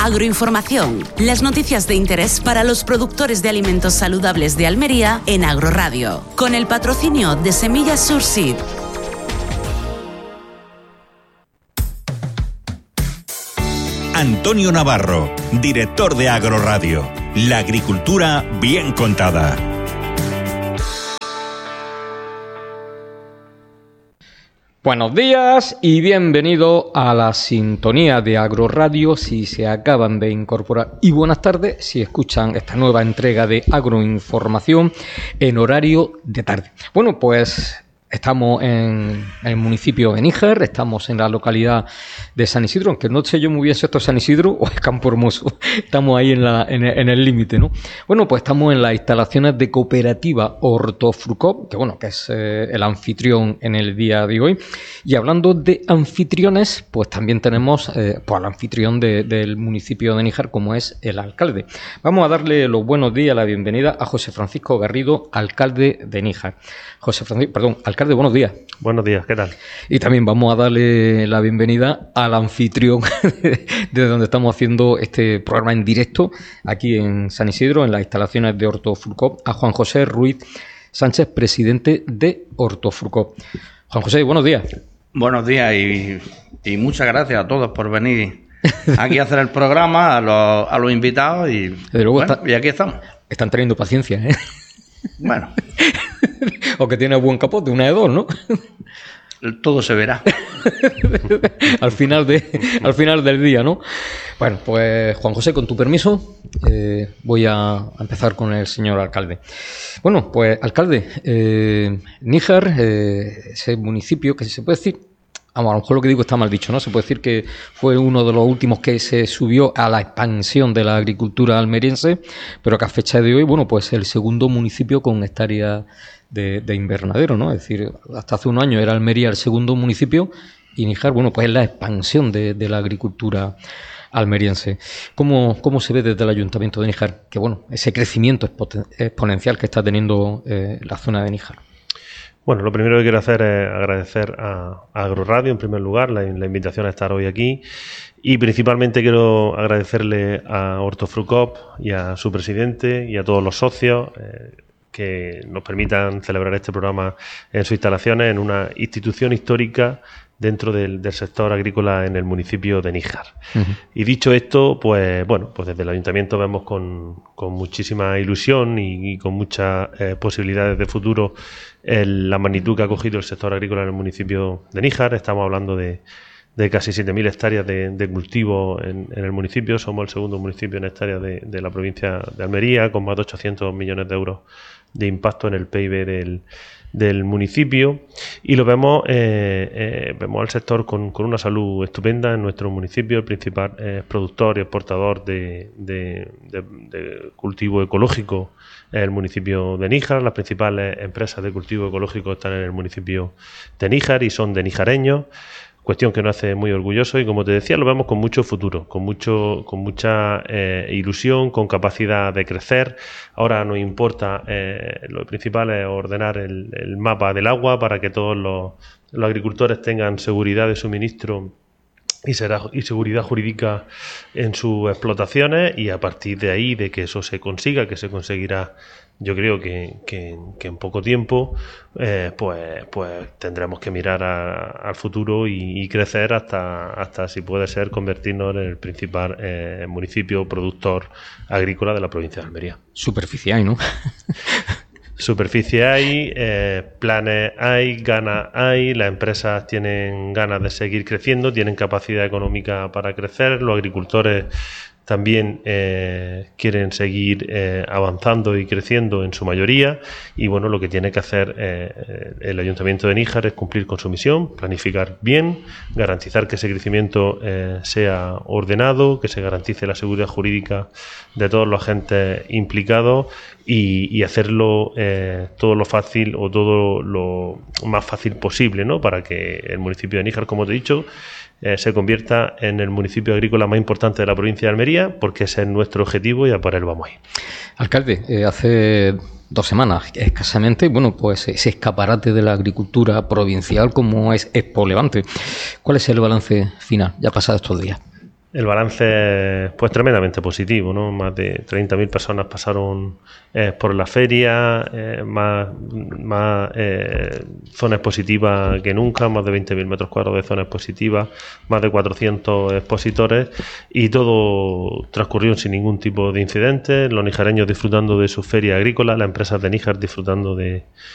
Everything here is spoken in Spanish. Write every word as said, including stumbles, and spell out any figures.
Agroinformación, las noticias de interés para los productores de alimentos saludables de Almería en Agroradio, con el patrocinio de Semillas Surseed. Antonio Navarro, director de Agroradio. La agricultura bien contada. Buenos días y bienvenido a la sintonía de Agroradio si se acaban de incorporar. Y buenas tardes si escuchan esta nueva entrega de Agroinformación en horario de tarde. Bueno, pues estamos en el municipio de Níjar, estamos en la localidad de San Isidro, aunque no sé yo muy bien si esto es San Isidro o es Campo Hermoso. Estamos ahí en, la, en el límite, ¿no? Bueno, pues estamos en las instalaciones de Cooperativa Hortofrucop, que bueno, que es eh, el anfitrión en el día de hoy. Y hablando de anfitriones, pues también tenemos eh, pues al anfitrión de, del municipio de Níjar, como es el alcalde. Vamos a darle los buenos días, la bienvenida a José Francisco Garrido, alcalde de Níjar. José Francisco, perdón, alcalde, buenos días. Buenos días, ¿qué tal? Y también vamos a darle la bienvenida al anfitrión de donde estamos haciendo este programa en directo, aquí en San Isidro, en las instalaciones de Hortofrucop, a Juan José Ruiz Sánchez, presidente de Hortofrucop. Juan José, buenos días. Buenos días y, y muchas gracias a todos por venir aquí a hacer el programa, a los, a los invitados y, luego bueno, está, y aquí estamos. Están teniendo paciencia, ¿eh? Bueno. O que tiene buen capote, una de dos, ¿no? Todo se verá. al final de al final del día, ¿no? Bueno, pues Juan José, con tu permiso, eh, voy a empezar con el señor alcalde. Bueno, pues alcalde, eh, Níjar, eh, ese municipio que se puede decir, vamos, a lo mejor lo que digo está mal dicho, ¿no? Se puede decir que fue uno de los últimos que se subió a la expansión de la agricultura almeriense, pero que a fecha de hoy, bueno, pues el segundo municipio con hectáreas de, de invernadero, ¿no? Es decir, hasta hace un año era Almería el segundo municipio y Níjar, bueno, pues es la expansión de, de la agricultura almeriense. ¿Cómo, ¿Cómo se ve desde el Ayuntamiento de Níjar que, bueno, ese crecimiento exponencial que está teniendo eh, la zona de Níjar? Bueno, lo primero que quiero hacer es agradecer a, a Agroradio, en primer lugar, la, la invitación a estar hoy aquí. Y principalmente quiero agradecerle a Hortofrucop y a su presidente y a todos los socios eh, que nos permitan celebrar este programa en sus instalaciones, en una institución histórica dentro del, del sector agrícola en el municipio de Níjar. Uh-huh. Y dicho esto, pues bueno, pues desde el ayuntamiento vemos con, con muchísima ilusión y, y con muchas eh, posibilidades de futuro el, la magnitud que ha cogido el sector agrícola en el municipio de Níjar. Estamos hablando de, de casi siete mil hectáreas de, de cultivo en, en el municipio. Somos el segundo municipio en hectáreas de, de la provincia de Almería, con más de ochocientos millones de euros de impacto en el P I B del del municipio, y lo vemos eh, eh, vemos al sector con, con una salud estupenda en nuestro municipio. El principal eh, productor y exportador de, de, de, de cultivo ecológico es el municipio de Níjar. Las principales empresas de cultivo ecológico están en el municipio de Níjar y son de nijareños, cuestión que nos hace muy orgullosos y, como te decía, lo vemos con mucho futuro, con mucho con mucha eh, ilusión, con capacidad de crecer. Ahora nos importa, eh, lo principal es ordenar el, el mapa del agua para que todos los, los agricultores tengan seguridad de suministro y, será, y seguridad jurídica en sus explotaciones, y a partir de ahí, de que eso se consiga, que se conseguirá, yo creo que, que, que en poco tiempo, eh, pues, pues tendremos que mirar a, al futuro y, y crecer hasta, hasta, si puede ser, convertirnos en el principal eh, municipio productor agrícola de la provincia de Almería. Superficie hay, ¿no? Superficie hay, eh, planes hay, ganas hay, las empresas tienen ganas de seguir creciendo, tienen capacidad económica para crecer, los agricultores también eh, quieren seguir eh, avanzando y creciendo en su mayoría, y bueno, lo que tiene que hacer eh, el Ayuntamiento de Níjar es cumplir con su misión, planificar bien, garantizar que ese crecimiento eh, sea ordenado, que se garantice la seguridad jurídica de todos los agentes implicados y, y hacerlo eh, todo lo fácil o todo lo más fácil posible, ¿no? Para que el municipio de Níjar, como te he dicho, Eh, se convierta en el municipio agrícola más importante de la provincia de Almería, porque ese es nuestro objetivo y a por él vamos ahí. Alcalde, eh, hace dos semanas escasamente, bueno, pues ese escaparate de la agricultura provincial como es Expo Levante. ¿Cuál es el balance final, ya pasados estos días? el balance es pues tremendamente positivo, ¿no? Más de treinta mil personas pasaron eh, por la feria, eh, más, más eh, zonas expositivas que nunca, más de veinte mil metros cuadrados de zonas expositivas, más de cuatrocientos expositores, y todo transcurrió sin ningún tipo de incidente. Los nijareños disfrutando de su feria agrícola, las empresas de Níjar disfrutando de,